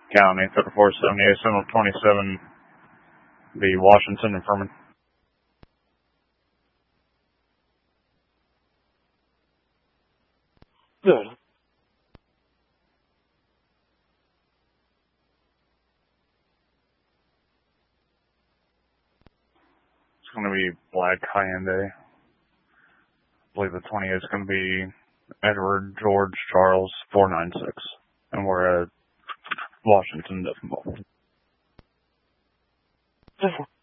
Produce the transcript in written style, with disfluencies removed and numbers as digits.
County, 3478, Sentinel 27, the Washington and Furman. Good. It's going to be Black Hyundai. I believe the 28 is going to be Edward George Charles 496. And we're at Washington Decimal.